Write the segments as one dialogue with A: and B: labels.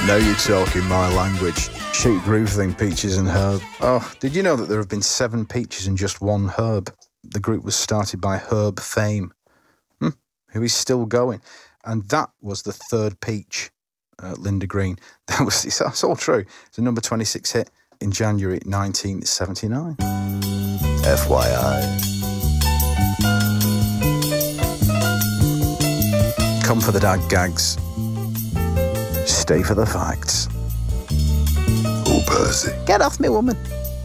A: Now you're talking my language. Chic groove thing, Peaches and Herb. Oh, did you know that there have been 7 Peaches and just 1 Herb? The group was started by Herb Fame, who is still going. And that was the 3rd Peach, Linda Green. That's all true. It's a number 26 hit in January 1979. FYI. Come for the dad gags. Stay for the facts. Oh, Percy. Get off me, woman.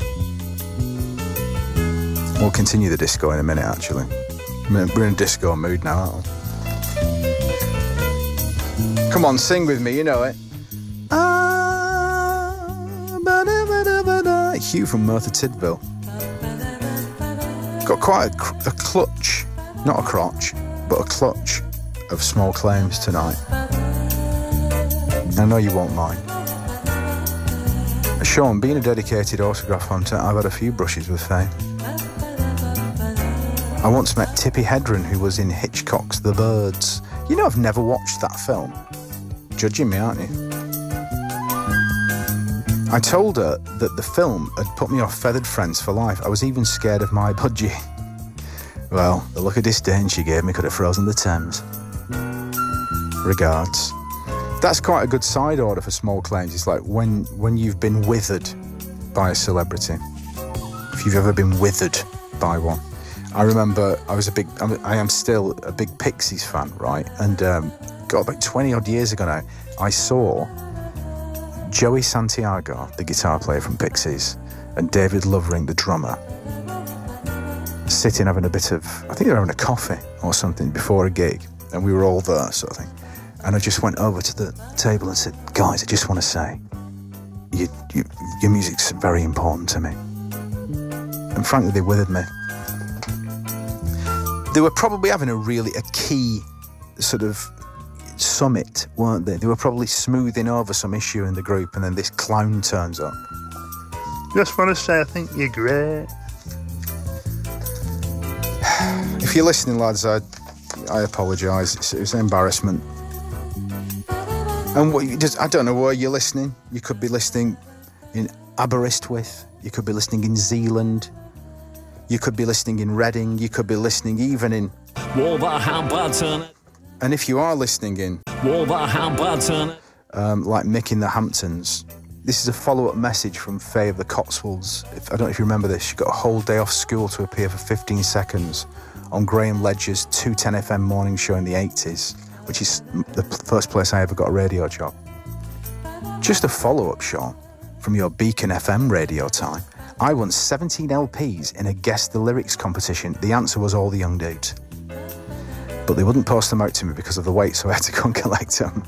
A: We'll continue the disco in a minute, actually. We're in a disco mood now, aren't we? Come on, sing with me, you know it. Hugh from Merthyr Tydfil. Got quite a clutch, not a crotch, but a clutch of small claims tonight. I know you won't mind. Sean, being a dedicated autograph hunter, I've had a few brushes with fame. I once met Tippi Hedren, who was in Hitchcock's The Birds. You know, I've never watched that film. Judging me, aren't you? I told her that the film had put me off feathered friends for life. I was even scared of my budgie. Well, the look of disdain she gave me could have frozen the Thames. Regards. That's quite a good side order for small claims. It's like when you've been withered by a celebrity. If you've ever been withered by one. I remember I am still a big Pixies fan, right? And God, about 20 odd years ago now, I saw Joey Santiago, the guitar player from Pixies, and David Lovering, the drummer, sitting having a bit of, I think they were having a coffee or something before a gig, and we were all there, sort of thing. And I just went over to the table and said, guys, I just want to say, your music's very important to me. And frankly, they withered me. They were probably having a key sort of summit, weren't they? They were probably smoothing over some issue in the group, and then this clown turns up.
B: Just want to say I think you're great.
A: If you're listening, lads, I apologise. It was an embarrassment. And I don't know where you're listening. You could be listening in Aberystwyth. You could be listening in Zealand. You could be listening in Reading. You could be listening even in
C: Wolverhampton.
A: And if you are listening in
C: Wolverhampton,
A: like Mick in the Hamptons, this is a follow-up message from Faye of the Cotswolds. I don't know if you remember this. She got a whole day off school to appear for 15 seconds on Graham Ledger's 210FM morning show in the 80s, which is the first place I ever got a radio job. Just a follow-up, Sean, from your Beacon FM radio time. I won 17 LPs in a Guess the Lyrics competition. The answer was all the young dudes. But they wouldn't post them out to me because of the weight, so I had to go and collect them.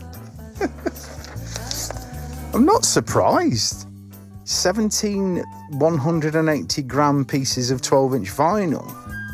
A: I'm not surprised. 17 180-gram pieces of 12-inch vinyl.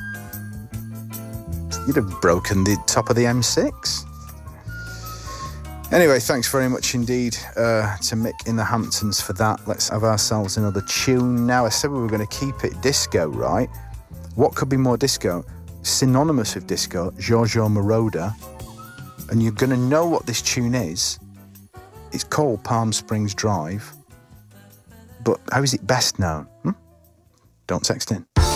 A: You'd have broken the top of the M6. Anyway, thanks very much indeed to Mick in the Hamptons for that. Let's have ourselves another tune now. I said we were going to keep it disco, right? What could be more disco? Synonymous with disco, Giorgio Moroder. And you're going to know what this tune is. It's called Palm Springs Drive. But how is it best known? Don't text in.